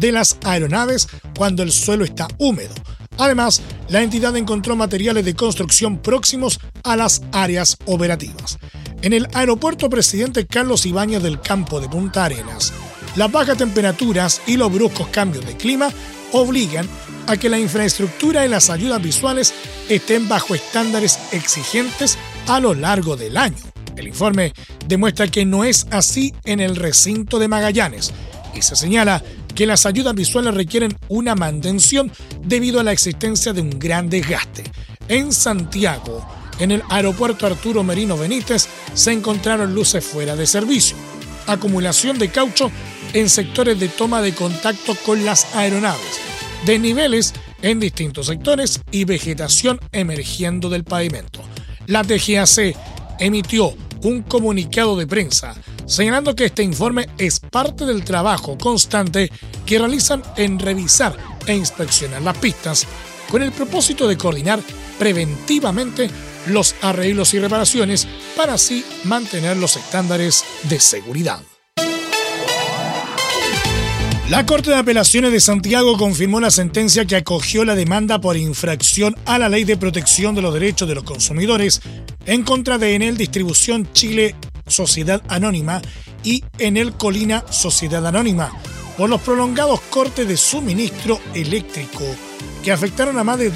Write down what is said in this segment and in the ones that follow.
de las aeronaves cuando el suelo está húmedo. Además, la entidad encontró materiales de construcción próximos a las áreas operativas. En el aeropuerto Presidente Carlos Ibáñez del Campo de Punta Arenas, las bajas temperaturas y los bruscos cambios de clima obligan a que la infraestructura y las ayudas visuales estén bajo estándares exigentes a lo largo del año. El informe demuestra que no es así en el recinto de Magallanes y se señala que las ayudas visuales requieren una mantención debido a la existencia de un gran desgaste. En Santiago, en el aeropuerto Arturo Merino Benítez, se encontraron luces fuera de servicio, acumulación de caucho en sectores de toma de contacto con las aeronaves, desniveles en distintos sectores y vegetación emergiendo del pavimento. La TGAC emitió un comunicado de prensa señalando que este informe es parte del trabajo constante que realizan en revisar e inspeccionar las pistas con el propósito de coordinar preventivamente los arreglos y reparaciones para así mantener los estándares de seguridad. La Corte de Apelaciones de Santiago confirmó la sentencia que acogió la demanda por infracción a la Ley de Protección de los Derechos de los Consumidores en contra de Enel Distribución Chile Sociedad Anónima y Enel Colina Sociedad Anónima por los prolongados cortes de suministro eléctrico que afectaron a más de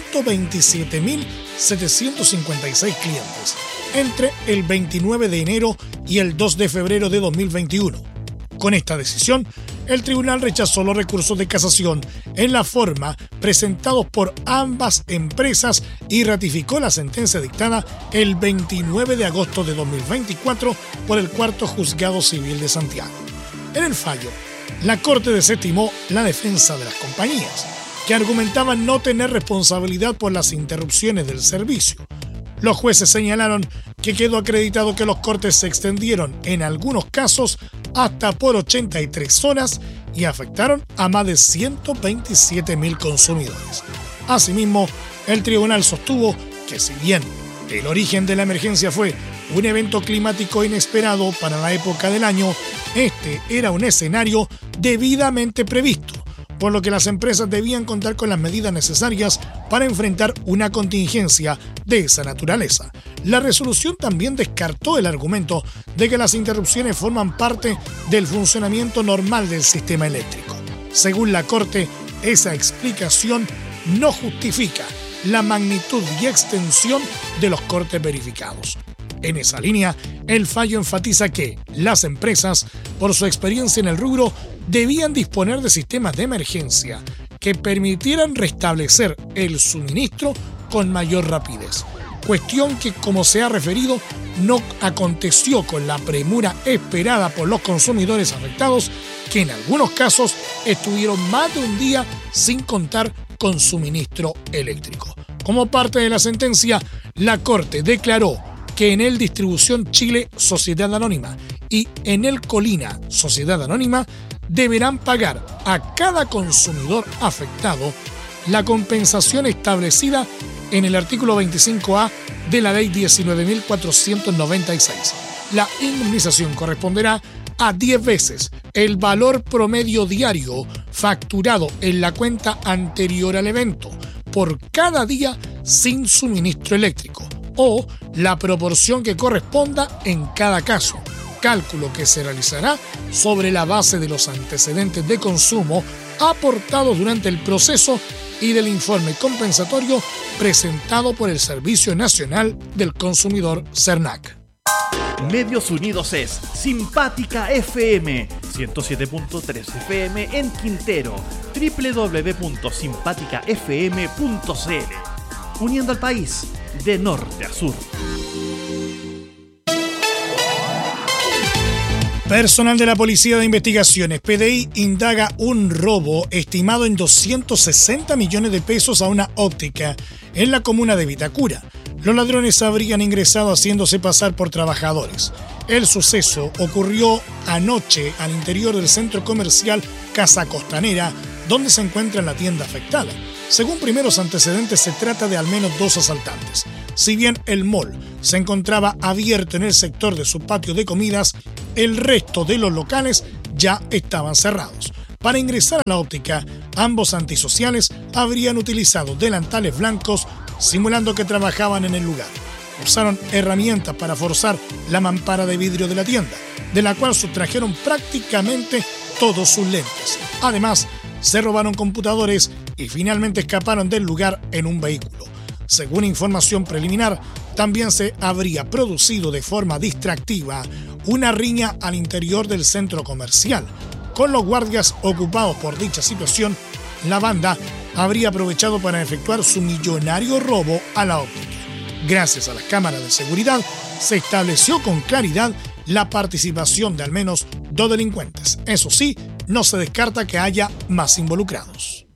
127.756 clientes entre el 29 de enero y el 2 de febrero de 2021. Con esta decisión, el tribunal rechazó los recursos de casación en la forma presentados por ambas empresas y ratificó la sentencia dictada el 29 de agosto de 2024 por el Cuarto Juzgado Civil de Santiago. En el fallo, la Corte desestimó la defensa de las compañías, que argumentaban no tener responsabilidad por las interrupciones del servicio. Los jueces señalaron que quedó acreditado que los cortes se extendieron en algunos casos hasta por 83 horas y afectaron a más de 127.000 consumidores. Asimismo, el tribunal sostuvo que si bien el origen de la emergencia fue un evento climático inesperado para la época del año, este era un escenario debidamente previsto, por lo que las empresas debían contar con las medidas necesarias para enfrentar una contingencia de esa naturaleza. La resolución también descartó el argumento de que las interrupciones forman parte del funcionamiento normal del sistema eléctrico. Según la Corte, esa explicación no justifica la magnitud y extensión de los cortes verificados. En esa línea, el fallo enfatiza que las empresas, por su experiencia en el rubro, debían disponer de sistemas de emergencia que permitieran restablecer el suministro con mayor rapidez. Cuestión que, como se ha referido, no aconteció con la premura esperada por los consumidores afectados, que en algunos casos estuvieron más de un día sin contar con suministro eléctrico. Como parte de la sentencia, la Corte declaró que Enel Distribución Chile Sociedad Anónima y Enel Colina Sociedad Anónima deberán pagar a cada consumidor afectado la compensación establecida en el artículo 25A de la Ley 19.496. La indemnización corresponderá a 10 veces el valor promedio diario facturado en la cuenta anterior al evento por cada día sin suministro eléctrico, o la proporción que corresponda en cada caso, cálculo que se realizará sobre la base de los antecedentes de consumo aportados durante el proceso y del informe compensatorio presentado por el Servicio Nacional del Consumidor SERNAC. Medios Unidos es Simpática FM, 107.3 FM en Quintero, www.simpaticafm.cl, uniendo al país de norte a sur. Personal de la Policía de Investigaciones, PDI, indaga un robo estimado en 260 millones de pesos a una óptica en la comuna de Vitacura. Los ladrones habrían ingresado haciéndose pasar por trabajadores. El suceso ocurrió anoche al interior del centro comercial Casa Costanera, donde se encuentra la tienda afectada. Según primeros antecedentes, se trata de al menos 2 asaltantes. Si bien el mall se encontraba abierto en el sector de su patio de comidas, el resto de los locales ya estaban cerrados. Para ingresar a la óptica, ambos antisociales habrían utilizado delantales blancos simulando que trabajaban en el lugar. Usaron herramientas para forzar la mampara de vidrio de la tienda, de la cual sustrajeron prácticamente todos sus lentes. Además, se robaron computadores y finalmente escaparon del lugar en un vehículo. Según información preliminar, también se habría producido de forma distractiva una riña al interior del centro comercial. Con los guardias ocupados por dicha situación, la banda habría aprovechado para efectuar su millonario robo a la óptica. Gracias a las cámaras de seguridad, se estableció con claridad la participación de al menos 2 delincuentes. Eso sí, no se descarta que haya más involucrados.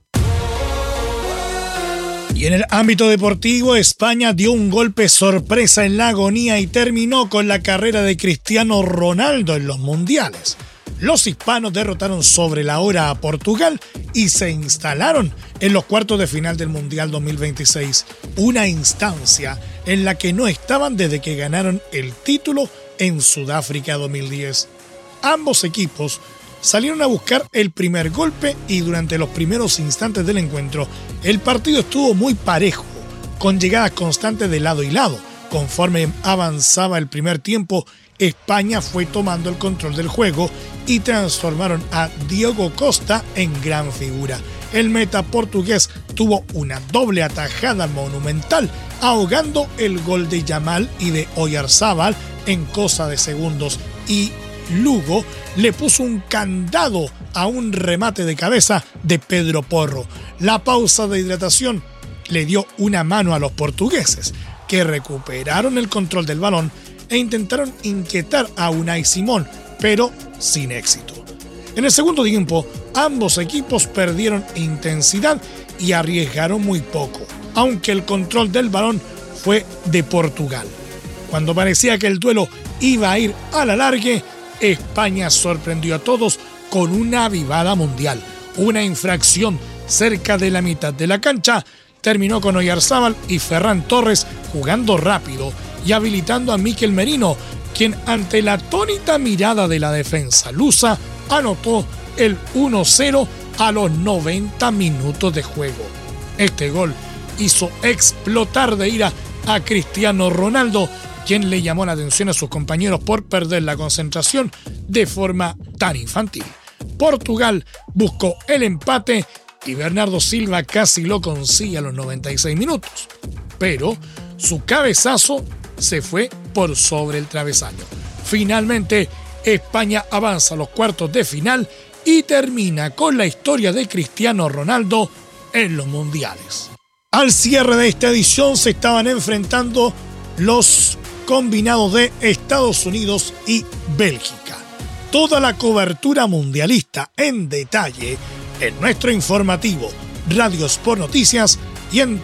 Y en el ámbito deportivo, España dio un golpe sorpresa en la agonía y terminó con la carrera de Cristiano Ronaldo en los mundiales. Los hispanos derrotaron sobre la hora a Portugal y se instalaron en los cuartos de final del Mundial 2026, una instancia en la que no estaban desde que ganaron el título en Sudáfrica 2010. Ambos equipos salieron a buscar el primer golpe y durante los primeros instantes del encuentro, el partido estuvo muy parejo, con llegadas constantes de lado y lado. Conforme avanzaba el primer tiempo, España fue tomando el control del juego y transformaron a Diogo Costa en gran figura. El meta portugués tuvo una doble atajada monumental, ahogando el gol de Yamal y de Oyarzábal en cosa de segundos, y Lugo le puso un candado a un remate de cabeza de Pedro Porro. La pausa de hidratación le dio una mano a los portugueses, que recuperaron el control del balón e intentaron inquietar a Unai Simón, pero sin éxito. En el segundo tiempo, ambos equipos perdieron intensidad y arriesgaron muy poco, aunque el control del balón fue de Portugal. Cuando parecía que el duelo iba a ir a la largue, España sorprendió a todos con una avivada mundial. Una infracción cerca de la mitad de la cancha terminó con Oyarzábal y Ferran Torres jugando rápido y habilitando a Mikel Merino, quien ante la atónita mirada de la defensa lusa anotó el 1-0 a los 90 minutos de juego. Este gol hizo explotar de ira a Cristiano Ronaldo, quien le llamó la atención a sus compañeros por perder la concentración de forma tan infantil. Portugal buscó el empate y Bernardo Silva casi lo consigue a los 96 minutos, pero su cabezazo se fue por sobre el travesaño. Finalmente, España avanza a los cuartos de final y termina con la historia de Cristiano Ronaldo en los mundiales. Al cierre de esta edición se estaban enfrentando los combinados de Estados Unidos y Bélgica. Toda la cobertura mundialista en detalle en nuestro informativo Radio Sport Noticias y en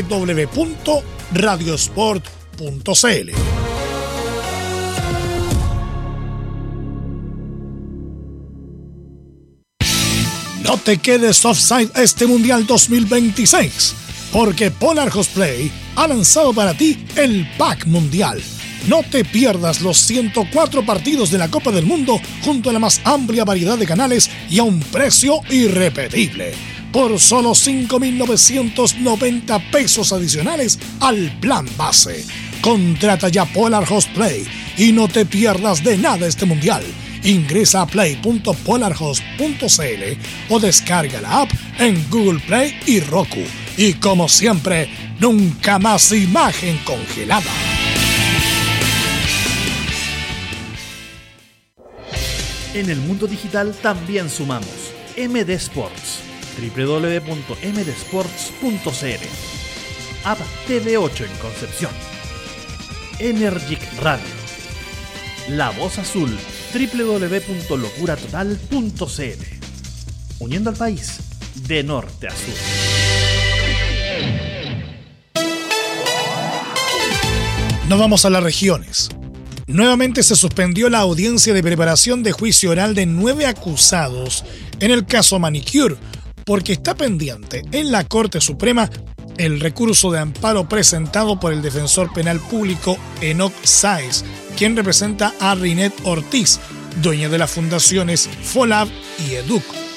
www.radiosport.cl. No te quedes offside este Mundial 2026, porque Polar Cosplay ha lanzado para ti el Pack Mundial. No te pierdas los 104 partidos de la Copa del Mundo junto a la más amplia variedad de canales y a un precio irrepetible. Por solo 5.990 pesos adicionales al plan base. Contrata ya Polar Cosplay y no te pierdas de nada este Mundial. Ingresa a play.polarhost.cl o descarga la app en Google Play y Roku. Y como siempre, nunca más imagen congelada. En el mundo digital también sumamos MD Sports, www.mdsports.cl, App TV8 en Concepción, Energic Radio, La Voz Azul, www.locuratotal.cl, uniendo al país de norte a sur. Nos vamos a las regiones. Nuevamente se suspendió la audiencia de preparación de juicio oral de 9 acusados en el caso Manicure, porque está pendiente en la Corte Suprema el recurso de amparo presentado por el defensor penal público Enoch Sáez, quien representa a Rinet Ortiz, dueña de las fundaciones FOLAV y EDUC.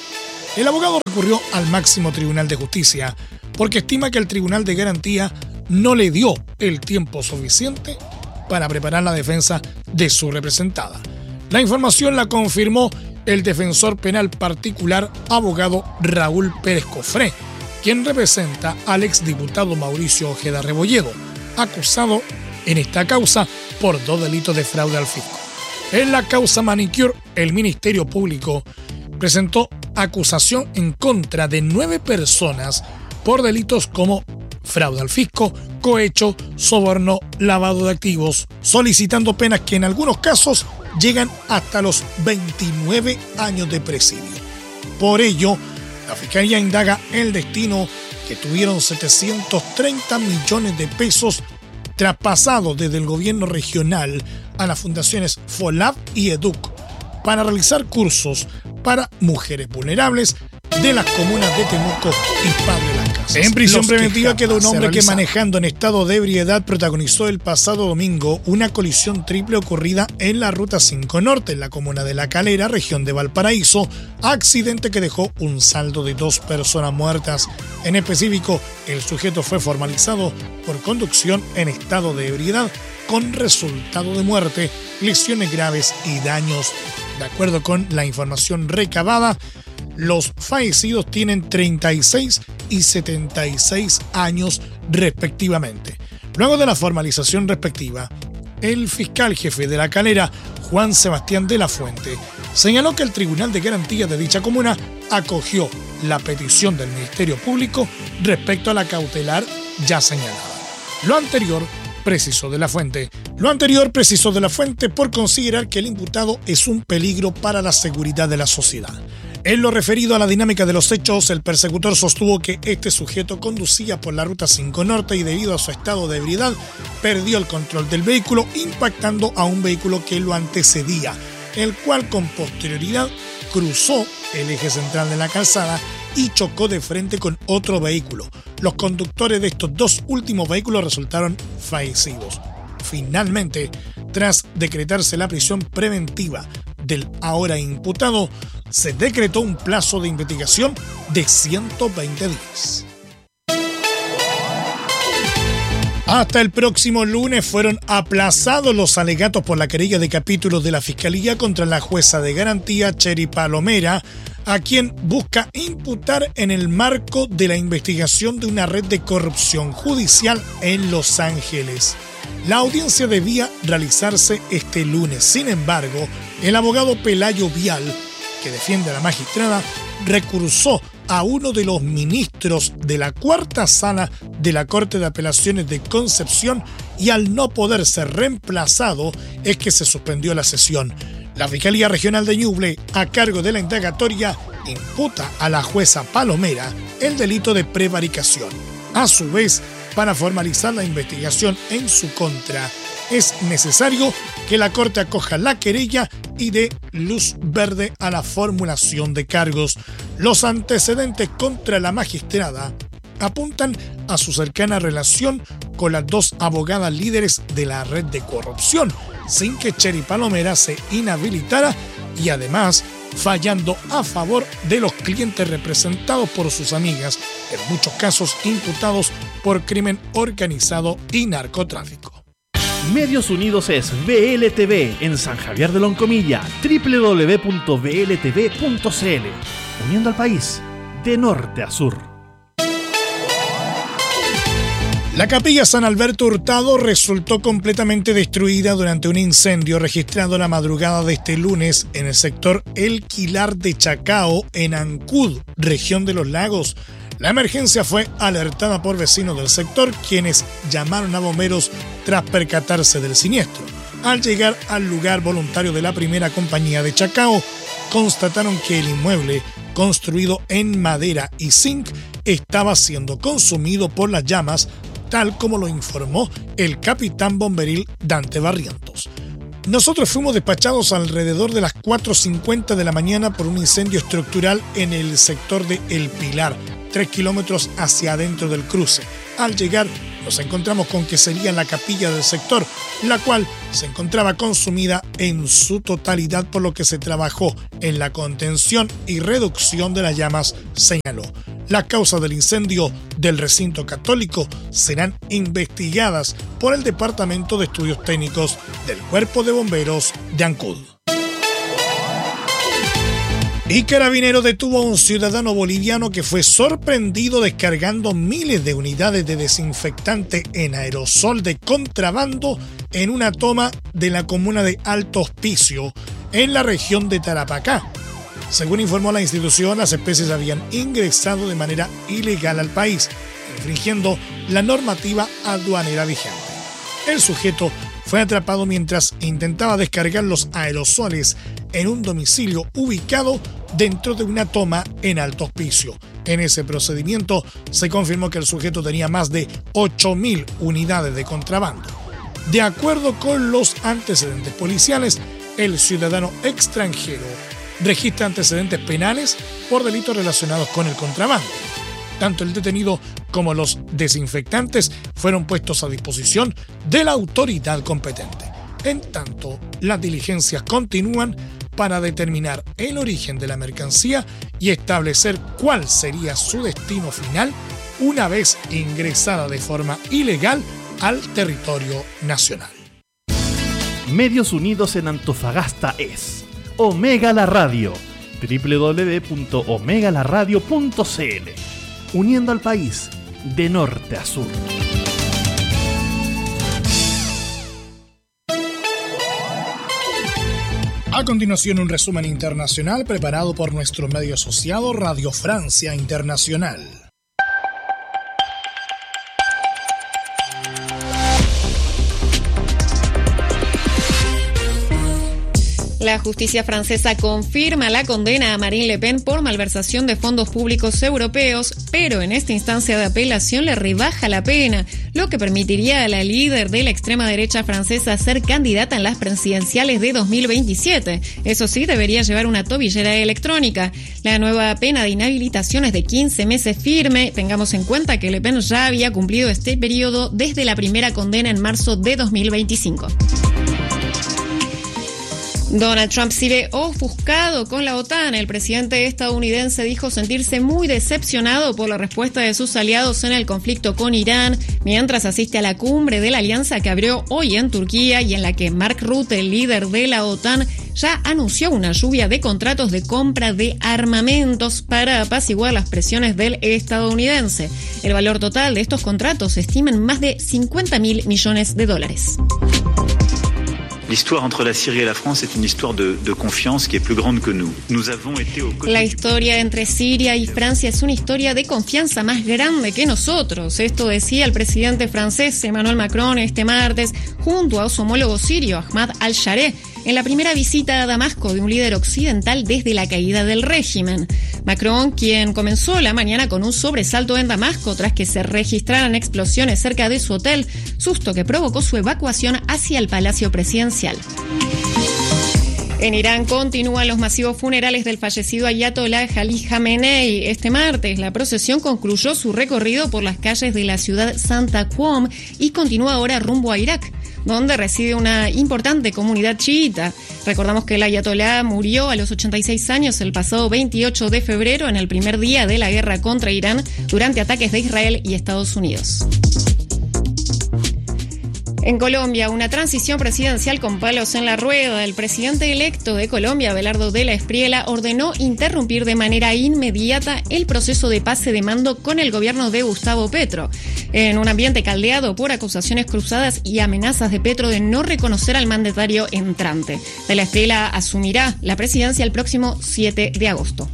El abogado recurrió al máximo tribunal de justicia porque estima que el tribunal de garantía no le dio el tiempo suficiente para preparar la defensa de su representada. La información la confirmó el defensor penal particular abogado Raúl Pérez Cofré, quien representa al exdiputado Mauricio Ojeda Rebolledo, acusado en esta causa por 2 delitos de fraude al fisco. En la causa Manicure, el Ministerio Público presentó acusación en contra de 9 personas por delitos como fraude al fisco, cohecho, soborno, lavado de activos, solicitando penas que en algunos casos llegan hasta los 29 años de presidio. Por ello, la Fiscalía indaga el destino que tuvieron 730 millones de pesos traspasados desde el gobierno regional a las fundaciones FOLAV y EDUC para realizar cursos para mujeres vulnerables de las comunas de Temuco y Padre Las Casas. En prisión preventiva quedó un hombre que, manejando en estado de ebriedad, protagonizó el pasado domingo una colisión triple ocurrida en la Ruta 5 Norte, en la comuna de La Calera, región de Valparaíso, accidente que dejó un saldo de 2 personas muertas. En específico, el sujeto fue formalizado por conducción en estado de ebriedad con resultado de muerte, lesiones graves y daños. De acuerdo con la información recabada, los fallecidos tienen 36 y 76 años respectivamente. Luego de la formalización respectiva, el fiscal jefe de La Calera, Juan Sebastián de la Fuente, señaló que el Tribunal de Garantía de dicha comuna acogió la petición del Ministerio Público respecto a la cautelar ya señalada. Lo anterior precisó de la Fuente por considerar que el imputado es un peligro para la seguridad de la sociedad. En lo referido a la dinámica de los hechos, el persecutor sostuvo que este sujeto conducía por la Ruta 5 Norte y debido a su estado de ebriedad perdió el control del vehículo, impactando a un vehículo que lo antecedía, el cual con posterioridad cruzó el eje central de la calzada y chocó de frente con otro vehículo. Los conductores de estos 2 últimos vehículos resultaron fallecidos. Finalmente, tras decretarse la prisión preventiva del ahora imputado, se decretó un plazo de investigación de 120 días. Hasta el próximo lunes fueron aplazados los alegatos por la querella de capítulos de la Fiscalía contra la jueza de garantía Cheri Palomera, a quien busca imputar en el marco de la investigación de una red de corrupción judicial en Los Ángeles. La audiencia debía realizarse este lunes. Sin embargo, el abogado Pelayo Vial, que defiende a la magistrada, recursó a uno de los ministros de la 4ª Sala de la Corte de Apelaciones de Concepción y al no poder ser reemplazado es que se suspendió la sesión. La Fiscalía Regional de Ñuble, a cargo de la indagatoria, imputa a la jueza Palomera el delito de prevaricación. A su vez, para formalizar la investigación en su contra, es necesario que la Corte acoja la querella y dé luz verde a la formulación de cargos. Los antecedentes contra la magistrada apuntan a su cercana relación con las 2 abogadas líderes de la red de corrupción, sin que Cheri Palomera se inhabilitara y además fallando a favor de los clientes representados por sus amigas, en muchos casos imputados por crimen organizado y narcotráfico. Medios Unidos es VLTV en San Javier de Loncomilla, www.vltv.cl, uniendo al país de norte a sur. La capilla San Alberto Hurtado resultó completamente destruida durante un incendio registrado la madrugada de este lunes en el sector El Quilar de Chacao, en Ancud, región de los Lagos. La emergencia fue alertada por vecinos del sector, quienes llamaron a bomberos tras percatarse del siniestro. Al llegar al lugar, voluntarios de la primera compañía de Chacao constataron que el inmueble, construido en madera y zinc, estaba siendo consumido por las llamas, tal como lo informó el capitán bomberil Dante Barrientos. Nosotros fuimos despachados alrededor de las 4:50 de la mañana por un incendio estructural en el sector de El Pilar, 3 kilómetros hacia adentro del cruce. Al llegar nos encontramos con que sería la capilla del sector, la cual se encontraba consumida en su totalidad, por lo que se trabajó en la contención y reducción de las llamas, señaló. Las causas del incendio del recinto católico serán investigadas por el Departamento de Estudios Técnicos del Cuerpo de Bomberos de Ancud. Y Carabineros detuvo a un ciudadano boliviano que fue sorprendido descargando miles de unidades de desinfectante en aerosol de contrabando en una toma de la comuna de Alto Hospicio, en la región de Tarapacá. Según informó la institución, las especies habían ingresado de manera ilegal al país, infringiendo la normativa aduanera vigente. El sujeto fue atrapado mientras intentaba descargar los aerosoles en un domicilio ubicado dentro de una toma en Alto Hospicio. En ese procedimiento se confirmó que el sujeto tenía más de 8.000 unidades de contrabando. De acuerdo con los antecedentes policiales, el ciudadano extranjero registra antecedentes penales por delitos relacionados con el contrabando. Tanto el detenido como los desinfectantes fueron puestos a disposición de la autoridad competente. En tanto, las diligencias continúan para determinar el origen de la mercancía y establecer cuál sería su destino final una vez ingresada de forma ilegal al territorio nacional. Medios Unidos en Antofagasta es Omega La Radio, www.omegalaradio.cl, uniendo al país de norte a sur. A continuación, un resumen internacional preparado por nuestro medio asociado Radio Francia Internacional. La justicia francesa confirma la condena a Marine Le Pen por malversación de fondos públicos europeos, pero en esta instancia de apelación le rebaja la pena, lo que permitiría a la líder de la extrema derecha francesa ser candidata en las presidenciales de 2027. Eso sí, debería llevar una tobillera electrónica. La nueva pena de inhabilitación es de 15 meses firme. Tengamos en cuenta que Le Pen ya había cumplido este periodo desde la primera condena en marzo de 2025. Donald Trump sigue ofuscado con la OTAN. El presidente estadounidense dijo sentirse muy decepcionado por la respuesta de sus aliados en el conflicto con Irán, mientras asiste a la cumbre de la alianza que abrió hoy en Turquía y en la que Mark Rutte, el líder de la OTAN, ya anunció una lluvia de contratos de compra de armamentos para apaciguar las presiones del estadounidense. El valor total de estos contratos se estima en más de $50.000 millones. L'histoire entre la Syrie et la France est une histoire de confiance qui est plus grande que nous. Nous avons été aux côtés. La historia entre Siria y Francia es una historia de confianza más grande que nosotros. Esto decía el presidente francés Emmanuel Macron este martes junto a su homólogo sirio Ahmad al-Shareh en la primera visita a Damasco de un líder occidental desde la caída del régimen. Macron, quien comenzó la mañana con un sobresalto en Damasco tras que se registraran explosiones cerca de su hotel, susto que provocó su evacuación hacia el Palacio Presidencial. En Irán continúan los masivos funerales del fallecido ayatolá Ali Khamenei. Este martes, la procesión concluyó su recorrido por las calles de la ciudad Santa Qom y continúa ahora rumbo a Irak, donde reside una importante comunidad chiita. Recordamos que el ayatolá murió a los 86 años el pasado 28 de febrero en el primer día de la guerra contra Irán durante ataques de Israel y Estados Unidos. En Colombia, una transición presidencial con palos en la rueda. El presidente electo de Colombia, Abelardo de la Espriella, ordenó interrumpir de manera inmediata el proceso de pase de mando con el gobierno de Gustavo Petro. En un ambiente caldeado por acusaciones cruzadas y amenazas de Petro de no reconocer al mandatario entrante. De la Espriella asumirá la presidencia el próximo 7 de agosto.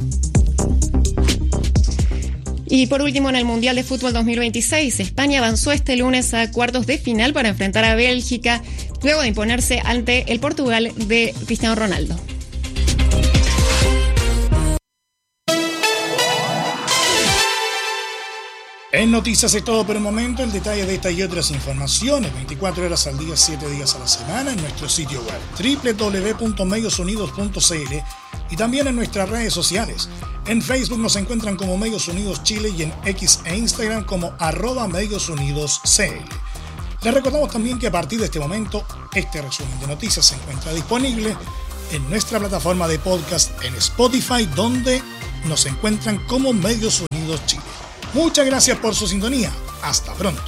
Y por último, en el Mundial de Fútbol 2026, España avanzó este lunes a cuartos de final para enfrentar a Bélgica, luego de imponerse ante el Portugal de Cristiano Ronaldo. En Noticias es todo por el momento. El detalle de esta y otras informaciones 24 horas al día, 7 días a la semana en nuestro sitio web www.mediosunidos.cl y también en nuestras redes sociales. En Facebook nos encuentran como Medios Unidos Chile y en X e Instagram como @MediosUnidosCL. Les recordamos también que a partir de este momento, este resumen de noticias se encuentra disponible en nuestra plataforma de podcast en Spotify, donde nos encuentran como Medios Unidos Chile. Muchas gracias por su sintonía. Hasta pronto.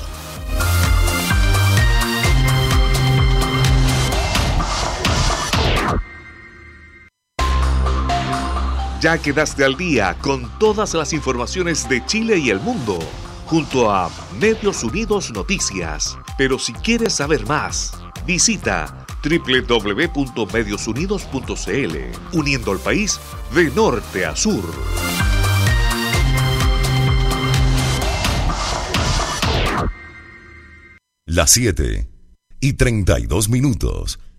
Ya quedaste al día con todas las informaciones de Chile y el mundo, junto a Medios Unidos Noticias. Pero si quieres saber más, visita www.mediosunidos.cl, uniendo al país de norte a sur. Las 7:32.